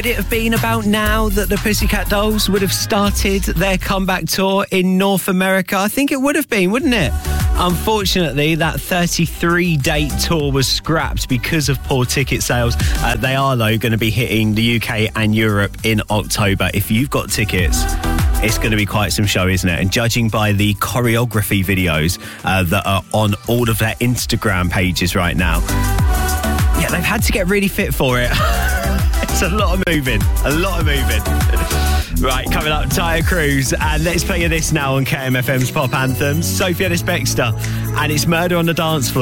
Would it have been about now that the Pussycat Dolls would have started their comeback tour in North America? I think it would have been, wouldn't it? Unfortunately, that 33-date tour was scrapped because of poor ticket sales. They are, though, going to be hitting the UK and Europe in October. If you've got tickets, it's going to be quite some show, isn't it? And judging by the choreography videos that are on all of their Instagram pages right now, yeah, they've had to get really fit for it. It's a lot of moving. Right, coming up, Tyre Cruise. And let's play you this now on KMFM's Pop Anthems. Sophie Ellis-Bextor. And it's Murder on the Dance Floor.